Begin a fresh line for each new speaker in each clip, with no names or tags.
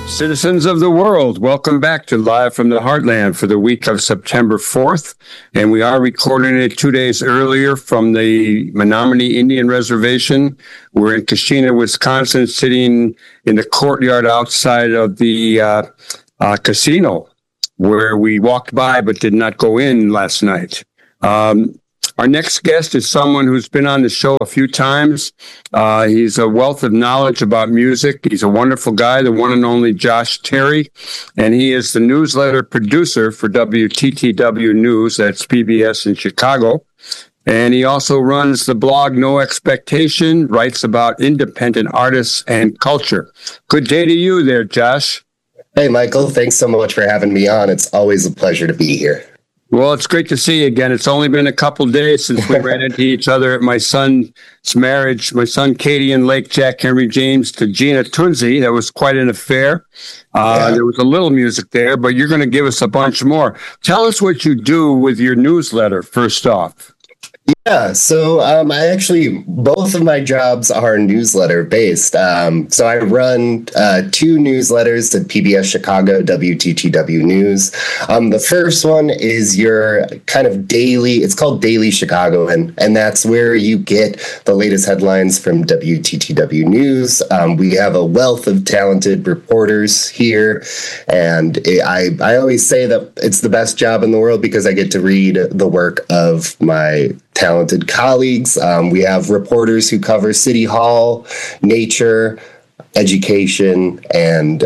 Citizens of the world, welcome back to Live from the Heartland for the week of September 4th. And we are recording it 2 days earlier from the Menominee Indian Reservation. We're in Keshena, Wisconsin, sitting in the courtyard outside of the casino where we walked by but did not go in last night. Our next guest is someone who's been on the show a few times. He's a wealth of knowledge about music. He's a wonderful guy, the one and only Josh Terry, and he is the newsletter producer for WTTW News, that's PBS in Chicago. And he also runs the blog No Expectation, writes about independent artists and culture. Good day to you there, Josh.
Hey, Michael. Thanks so much for having me on. It's always a pleasure to be here.
Well, it's great to see you again. It's only been a couple of days since we ran into each other at my son's marriage. My son, Katie and Lake Jack Henry James to Gina Tunzi. That was quite an affair. There was a little music there, but you're going to give us a bunch more. Tell us what you do with your newsletter, first off.
Yeah, so I actually, both of my jobs are newsletter based. So I run two newsletters at PBS Chicago, WTTW News. The first one is your kind of daily, it's called Daily Chicago, and that's where you get the latest headlines from WTTW News. We have a wealth of talented reporters here, and I always say that it's the best job in the world because I get to read the work of my talented colleagues. We have reporters who cover City Hall, nature, education, and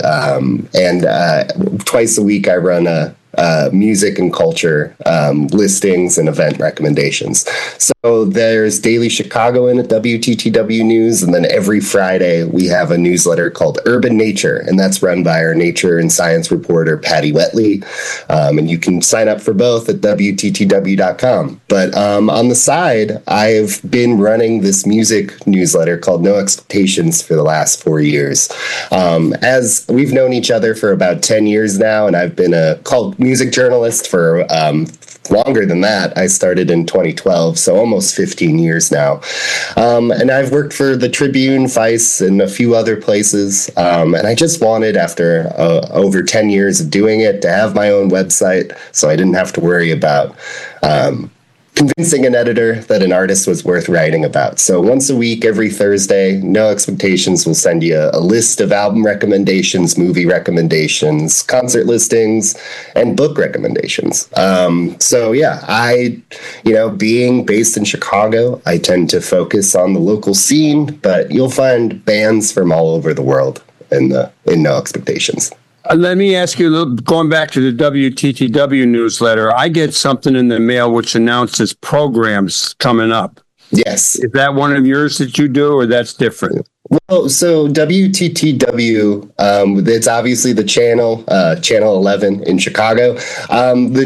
twice a week I run a music and culture listings and event recommendations. So there's Daily Chicago in at WTTW News, and then every Friday we have a newsletter called Urban Nature, and that's run by our nature and science reporter, Patty Wetley. And you can sign up for both at WTTW.com. But on the side, I've been running this music newsletter called No Expectations for the last 4 years. As we've known each other for about 10 years now, and I've been a cult music journalist for longer than that. I started in 2012, so almost 15 years now. And I've worked for the Tribune, Vice, and a few other places. And I just wanted, after over 10 years of doing it, to have my own website so I didn't have to worry about convincing an editor that an artist was worth writing about. So once a week, every Thursday, No Expectations will send you a list of album recommendations, movie recommendations, concert listings, and book recommendations. So yeah, being based in Chicago, I tend to focus on the local scene, but you'll find bands from all over the world in No Expectations.
Let me ask you, going back to the WTTW newsletter, I get something in the mail which announces programs coming up.
Yes.
Is that one of yours that you do, or that's different?
Well, so WTTW, it's obviously the channel 11 in Chicago. The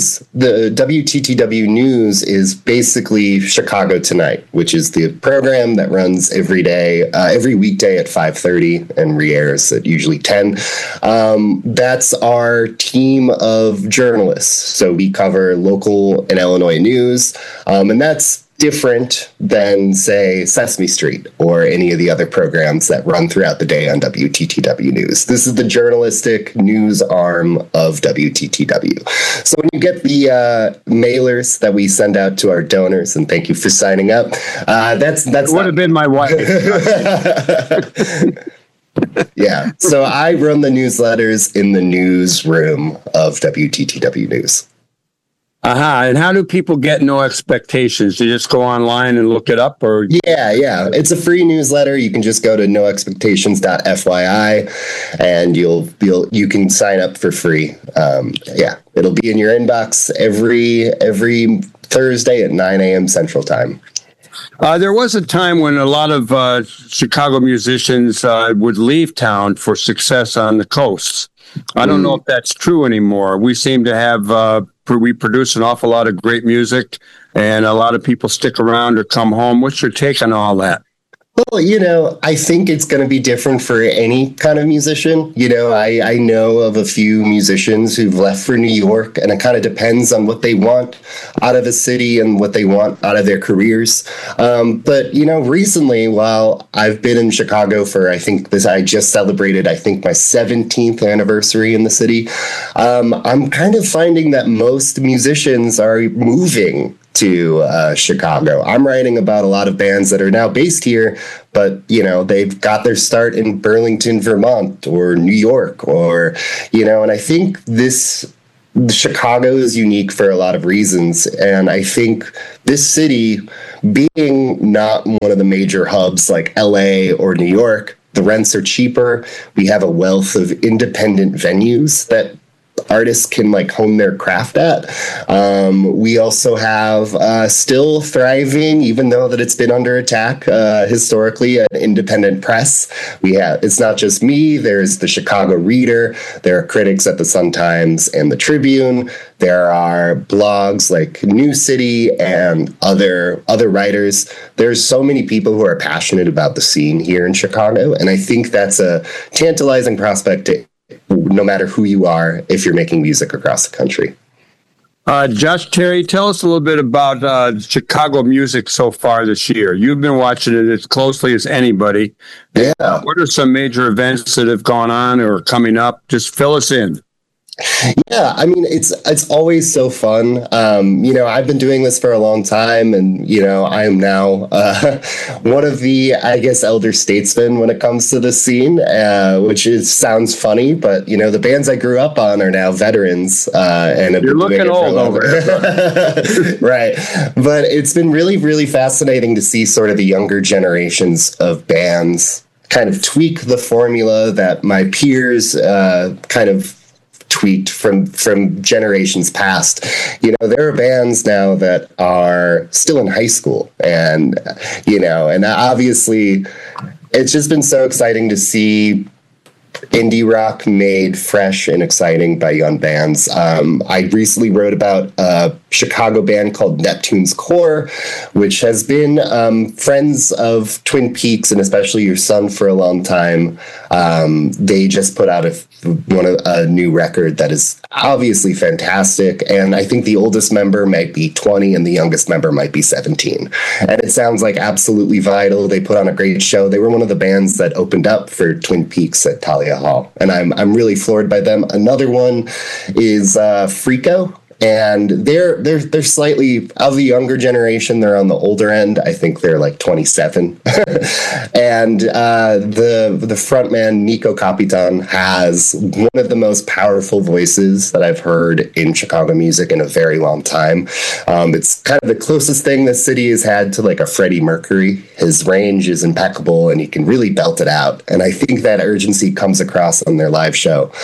WTTW News is basically Chicago Tonight, which is the program that runs every weekday at 5:30 and re-airs at usually 10. That's our team of journalists. So we cover local and Illinois news, and that's different than, say, Sesame Street or any of the other programs that run throughout the day on WTTW News. This is the journalistic news arm of WTTW. So when you get the mailers that we send out to our donors, and thank you for signing up, that's
would have been my wife.
Yeah. So I run the newsletters in the newsroom of WTTW News.
And how do people get No Expectations? Do you just go online and look it up, or?
Yeah. It's a free newsletter. You can just go to noexpectations.fyi and you can sign up for free. It'll be in your inbox every Thursday at 9 a.m. Central Time.
There was a time when a lot of Chicago musicians would leave town for success on the coasts. I don't know if that's true anymore. We seem to have, we produce an awful lot of great music, and a lot of people stick around or come home. What's your take on all that?
Well, I think it's going to be different for any kind of musician. I know of a few musicians who've left for New York, and it kind of depends on what they want out of a city and what they want out of their careers. But, recently, while I've been in Chicago for, I just celebrated, my 17th anniversary in the city, I'm kind of finding that most musicians are moving to Chicago. I'm writing about a lot of bands that are now based here, but they've got their start in Burlington, Vermont, or New York, or and I think Chicago is unique for a lot of reasons, and I think this city, being not one of the major hubs like LA or New York, the rents are cheaper. We have a wealth of independent venues that artists can hone their craft at. We also have still thriving, even though that it's been under attack historically, an independent press. It's not just me. There's the Chicago Reader. There are critics at the Sun-Times and the Tribune. There are blogs like New City and other writers. There's so many people who are passionate about the scene here in Chicago, and I think that's a tantalizing prospect no matter who you are, if you're making music across the country.
Josh Terry, tell us a little bit about Chicago music so far this year. You've been watching it as closely as anybody.
Yeah.
What are some major events that have gone on or are coming up? Just fill us in.
Yeah, it's always so fun. I've been doing this for a long time, and I am now one of the, elder statesmen when it comes to the scene, which sounds funny, but the bands I grew up on are now veterans, and
you're looking old over here,
right? But it's been really, really fascinating to see sort of the younger generations of bands kind of tweak the formula that my peers kind of tweaked from generations past. There are bands now that are still in high school, and and obviously it's just been so exciting to see indie rock made fresh and exciting by young bands. I recently wrote about a Chicago band called Neptune's Core, which has been friends of Twin Peaks and especially your son for a long time. They just put out a new record that is obviously fantastic, and I think the oldest member might be 20 and the youngest member might be 17. And it sounds like absolutely vital. They put on a great show. They were one of the bands that opened up for Twin Peaks at Talia Hall, and I'm really floored by them. Another one is Freako. And they're slightly of the younger generation. They're on the older end. I think they're like 27. And the frontman, Nico Capitan, has one of the most powerful voices that I've heard in Chicago music in a very long time. It's kind of the closest thing the city has had to like a Freddie Mercury. His range is impeccable, and he can really belt it out. And I think that urgency comes across on their live show.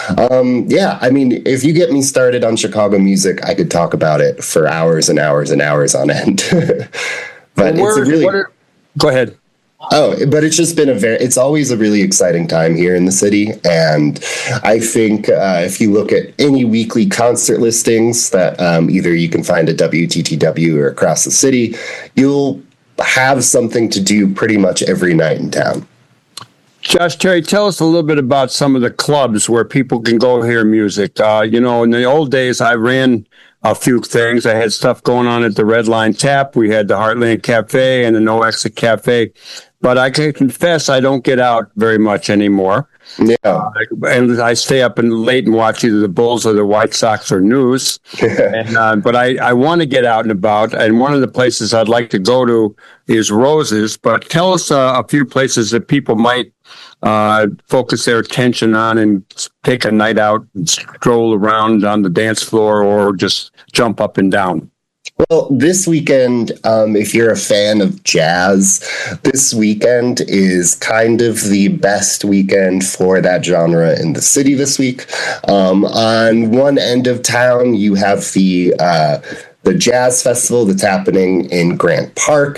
If you get me started on Chicago music, I could talk about it for hours and hours and hours on end. But
go ahead.
Oh, but it's just been it's always a really exciting time here in the city. And I think if you look at any weekly concert listings that either you can find at WTTW or across the city, you'll have something to do pretty much every night in town.
Josh Terry, tell us a little bit about some of the clubs where people can go hear music. In the old days, I ran a few things. I had stuff going on at the Red Line Tap. We had the Heartland Cafe and the No Exit Cafe. But I can confess I don't get out very much anymore.
Yeah.
And I stay up late and watch either the Bulls or the White Sox or news. But I want to get out and about. And one of the places I'd like to go to is Roses. But tell us a few places that people might focus their attention on and take a night out and stroll around on the dance floor or just jump up and down.
Well, this weekend, if you're a fan of jazz, this weekend is kind of the best weekend for that genre in the city this week. On one end of town, you have the Jazz Festival that's happening in Grant Park.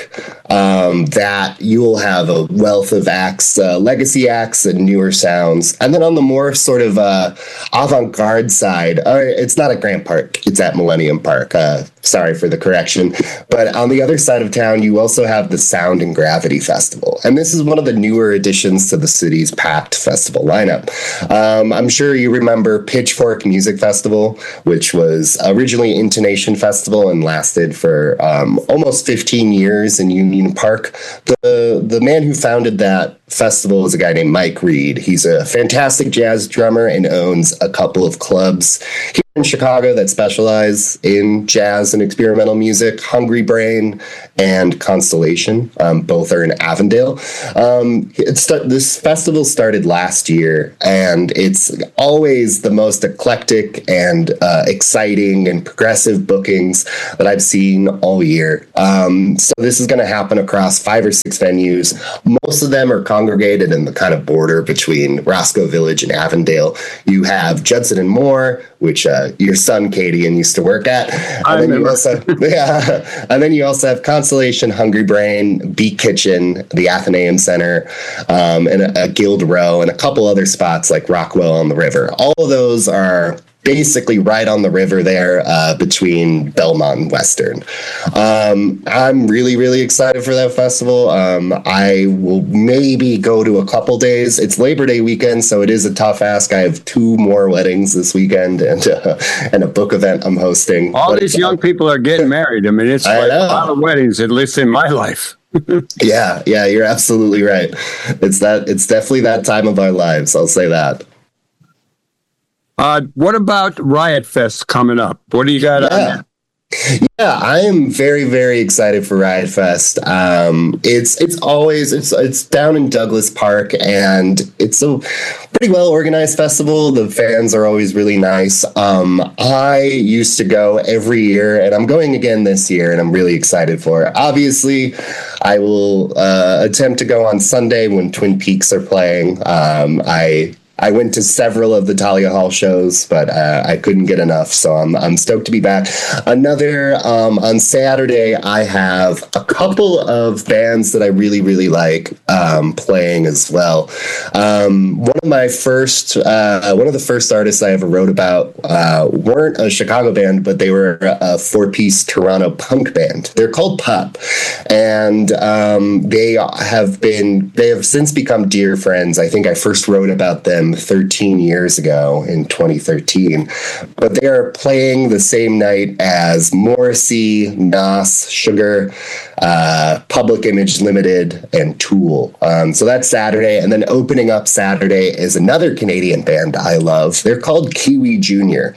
that you will have a wealth of acts, legacy acts and newer sounds. And then on the more sort of avant-garde side, it's not at Grant Park, it's at Millennium Park. Sorry for the correction. But on the other side of town, you also have the Sound and Gravity Festival. And this is one of the newer additions to the city's packed festival lineup. I'm sure you remember Pitchfork Music Festival, which was originally Intonation Festival and lasted for almost 15 years in Union Park. The man who founded that festival is a guy named Mike Reed. He's a fantastic jazz drummer and owns a couple of clubs here in Chicago that specialize in jazz and experimental music, Hungry Brain and Constellation. Both are in Avondale. This festival started last year, and it's always the most eclectic and exciting and progressive bookings that I've seen all year. So this is going to happen across 5 or 6 venues. Most of them are congregated in the kind of border between Roscoe Village and Avondale. You have Judson and Moore, which your son Katie used to work at. And then you also have Constellation, Hungry Brain, Beat Kitchen, the Athenaeum Center, and a Guild Row, and a couple other spots like Rockwell on the River. All of those are basically right on the river there between Belmont and Western. I'm really, really excited for that festival. I will maybe go to a couple days. It's Labor Day weekend, so it is a tough ask. I have 2 more weddings this weekend and a book event I'm hosting.
All these young people are getting married. I mean, it's like a lot of weddings, at least in my life.
Yeah, you're absolutely right. It's definitely that time of our lives. I'll say that.
What about Riot Fest coming up? What do you got on that?
Yeah, I am very, very excited for Riot Fest. It's down in Douglas Park, and it's a pretty well organized festival. The fans are always really nice. I used to go every year, and I'm going again this year, and I'm really excited for it. Obviously, I will attempt to go on Sunday when Twin Peaks are playing. I went to several of the Talia Hall shows, but I couldn't get enough, so I'm stoked to be back. On Saturday, I have a couple of bands that I really, really like playing as well. One of the first artists I ever wrote about weren't a Chicago band, but they were a 4-piece Toronto punk band. They're called Pup, and they have since become dear friends. I think I first wrote about them 13 years ago in 2013, but they are playing the same night as Morrissey, Nas, Sugar, Public Image Limited, and Tool. So that's Saturday, and then opening up Saturday is another Canadian band I love. They're called Kiwi Junior,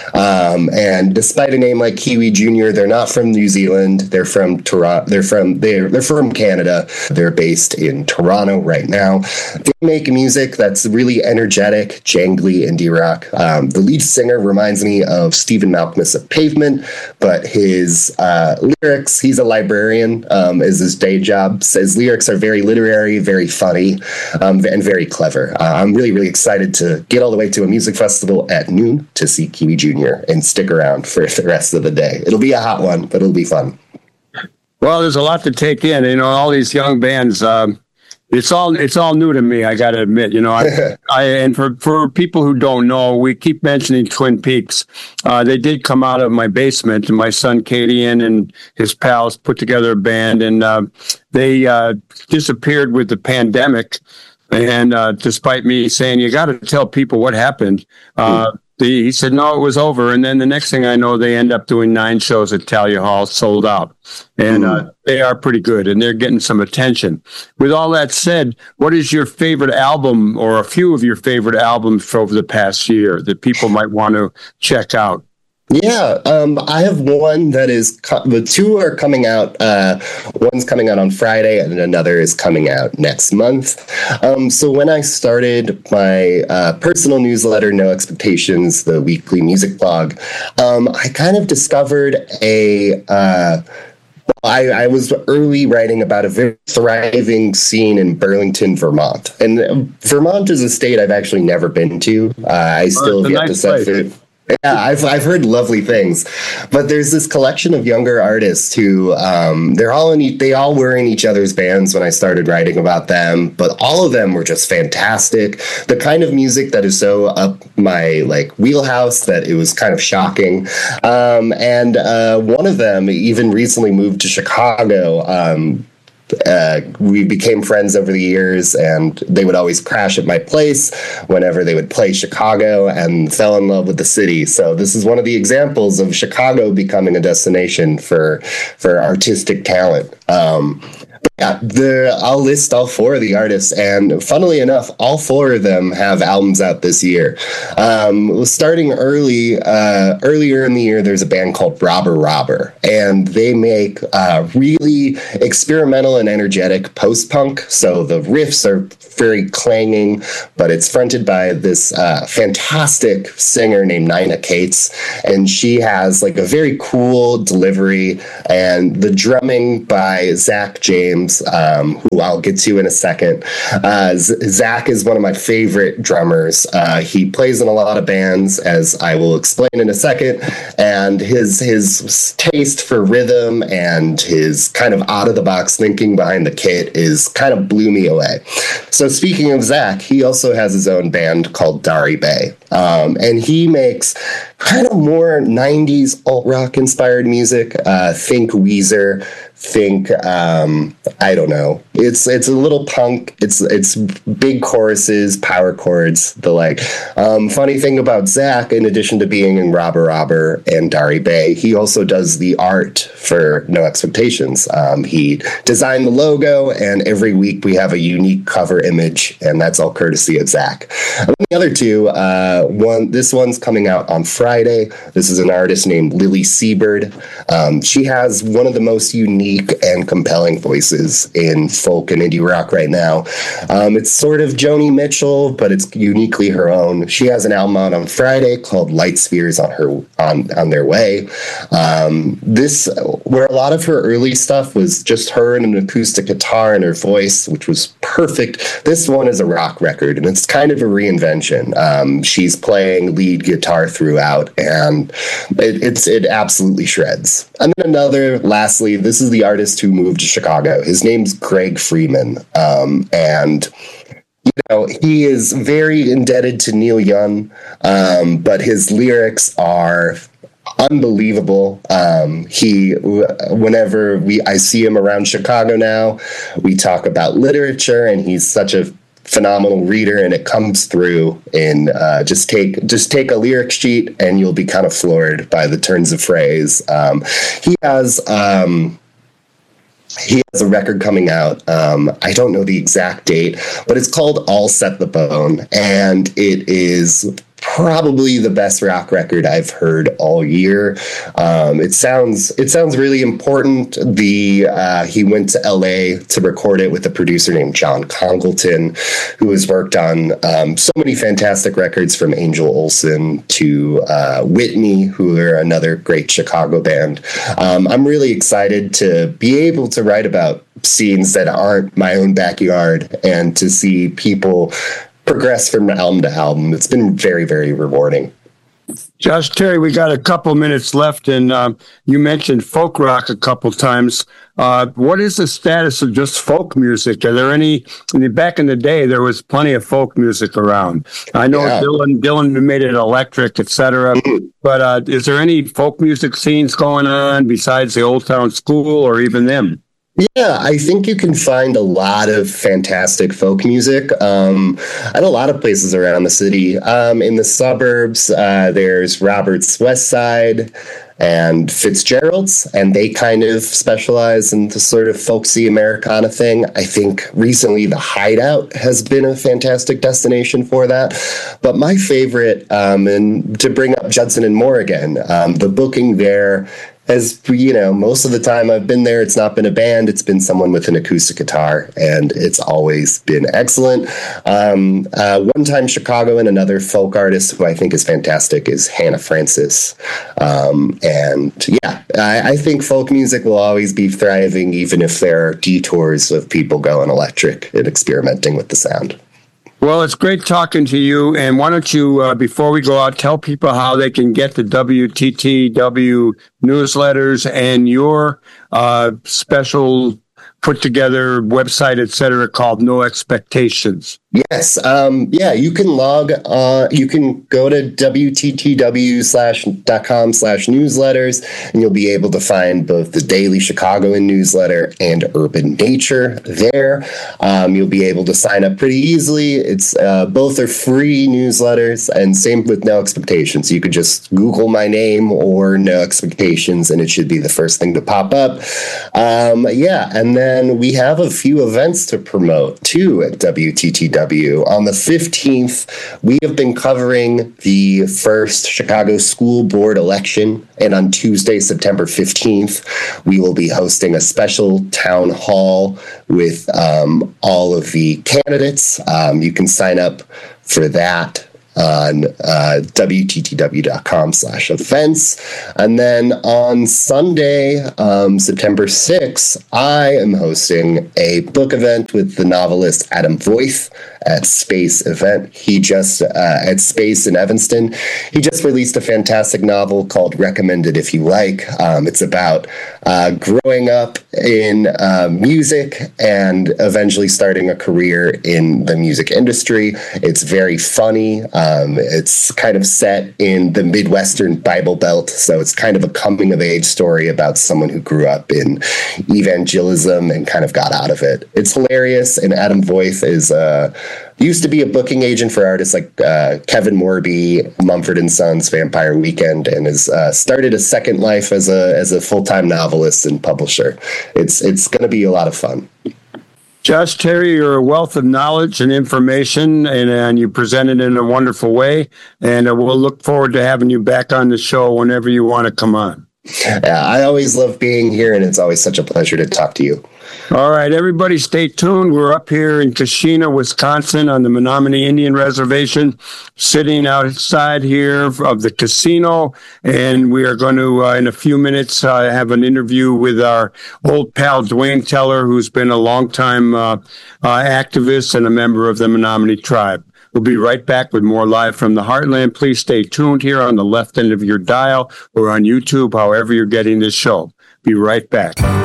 and despite a name like Kiwi Junior, they're not from New Zealand. They're from Toronto. They're from Canada. They're based in Toronto right now. They make music that's really energetic, jangly indie rock. The lead singer reminds me of Stephen Malkmus of Pavement, but his lyrics, he's a librarian, is his day job. So his lyrics are very literary, very funny, and very clever. I'm really, really excited to get all the way to a music festival at noon to see Kiwi Jr. and stick around for the rest of the day. It'll be a hot one, but it'll be fun.
Well, there's a lot to take in. All these young bands. It's all new to me. I got to admit. And for people who don't know, we keep mentioning Twin Peaks. They did come out of my basement, and my son Cadian and his pals put together a band, and they disappeared with the pandemic. And despite me saying, you got to tell people what happened, he said, no, it was over. And then the next thing I know, they end up doing 9 shows at Talia Hall, sold out. And they are pretty good, and they're getting some attention. With all that said, what is your favorite album or a few of your favorite albums for over the past year that people might want to check out?
Yeah, I have one that is, the 2 are coming out. One's coming out on Friday and another is coming out next month. So when I started my personal newsletter, No Expectations, the weekly music blog, I kind of discovered I was early writing about a very thriving scene in Burlington, Vermont. And Vermont is a state I've actually never been to. I still have yet to set foot. Yeah, I've heard lovely things, but there's this collection of younger artists who they all were in each other's bands when I started writing about them, but all of them were just fantastic. The kind of music that is so up my like wheelhouse that it was kind of shocking. And one of them even recently moved to Chicago. We became friends over the years, and they would always crash at my place whenever they would play Chicago, and fell in love with the city. So this is one of the examples of Chicago becoming a destination for artistic talent. Yeah, I'll list all four of the artists, and funnily enough, all four of them have albums out this year. Starting earlier in the year, there's a band called Robber Robber, and they make really experimental and energetic post-punk. So the riffs are very clanging, but it's fronted by this fantastic singer named Nina Cates, and she has like a very cool delivery, and the drumming by Zach James, who I'll get to in a second. Zach is one of my favorite drummers. He plays in a lot of bands, as I will explain in a second, and his taste for rhythm and his kind of out-of-the-box thinking behind the kit is kind of blew me away. So speaking of Zach, he also has his own band called Dari Bay, and he makes kind of more 90s alt-rock inspired music. Think Weezer, think I don't know. It's a little punk. It's big choruses, power chords, the like. Funny thing about Zach, in addition to being in Robber Robber and Dari Bay, he also does the art for No Expectations. He designed the logo, and every week we have a unique cover image, and that's all courtesy of Zach. And the other two, this one's coming out on Friday. This is an artist named Lily Seabird. She has one of the most unique and compelling voices in folk and indie rock right now. It's sort of Joni Mitchell, but it's uniquely her own. She has an album out on Friday called Light Spheres on Their Way. Where a lot of her early stuff was just her and an acoustic guitar and her voice, which was perfect. This one is a rock record, and it's kind of a reinvention. She's playing lead guitar throughout, and it absolutely shreds. And then lastly, this is the artist who moved to Chicago. His name's Greg Freeman, and he is very indebted to Neil Young, but his lyrics are unbelievable. Whenever I see him around Chicago now, we talk about literature, and he's such a phenomenal reader, and it comes through in just take a lyric sheet and you'll be kind of floored by the turns of phrase. He has a record coming out. I don't know the exact date, but it's called All Set the Bone, and it is probably the best rock record I've heard all year. It sounds really important. He went to LA to record it with a producer named John Congleton, who has worked on so many fantastic records, from Angel Olsen to Whitney, who are another great Chicago band. I'm really excited to be able to write about scenes that aren't my own backyard, and to see people progress from album to album. It's been very, very rewarding.
Josh Terry, we got a couple minutes left, and you mentioned folk rock a couple times. What is the status of just folk music? Are there any? Back in the day, there was plenty of folk music around. I know Dylan made it electric, etc. But is there any folk music scenes going on besides the Old Town School, or even them?
Yeah, I think you can find a lot of fantastic folk music at a lot of places around the city. In the suburbs, there's Robert's West Side and Fitzgerald's, and they kind of specialize in the sort of folksy Americana thing. I think recently the Hideout has been a fantastic destination for that. But my favorite, and to bring up Judson and Moore again, the booking there, as most of the time I've been there, it's not been a band, it's been someone with an acoustic guitar, and it's always been excellent. One Time Chicago, and another folk artist who I think is fantastic is Hannah Francis. I think folk music will always be thriving, even if there are detours of people going electric and experimenting with the sound.
Well, it's great talking to you. And why don't you, before we go out, tell people how they can get the WTTW newsletters and your special put together website, et cetera, called No Expectations.
Yes. You can you can go to WTTW.com/newsletters, and you'll be able to find both the Daily Chicagoan newsletter and Urban Nature there. You'll be able to sign up pretty easily. It's both are free newsletters, and same with No Expectations. You could just Google my name or No Expectations, and it should be the first thing to pop up. And then we have a few events to promote too at WTTW. On the 15th, we have been covering the first Chicago School Board election, and on Tuesday, September 15th, we will be hosting a special town hall with all of the candidates. You can sign up for that on WTTW.com/events. And then on Sunday, September 6th, I am hosting a book event with the novelist Adam Voith at Space Event. He just, at Space in Evanston, he just released a fantastic novel called Recommended If You Like. It's about growing up in music and eventually starting a career in the music industry. It's very funny. It's kind of set in the Midwestern Bible Belt, so it's kind of a coming-of-age story about someone who grew up in evangelism and kind of got out of it. It's hilarious, and Adam Voith is used to be a booking agent for artists like Kevin Morby, Mumford & Sons, Vampire Weekend, and has started a second life as a full-time novelist and publisher. It's going to be a lot of fun.
Josh Terry, you're a wealth of knowledge and information, and you present it in a wonderful way. And we'll look forward to having you back on the show whenever you want to come on.
Yeah, I always love being here, and it's always such a pleasure to talk to you.
All right, everybody stay tuned. We're up here in Kashina, Wisconsin on the Menominee Indian Reservation, sitting outside here of the casino. And we are going to, in a few minutes, have an interview with our old pal, Dwayne Teller, who's been a longtime activist and a member of the Menominee tribe. We'll be right back with more Live from the Heartland. Please stay tuned here on the left end of your dial or on YouTube, however you're getting this show. Be right back.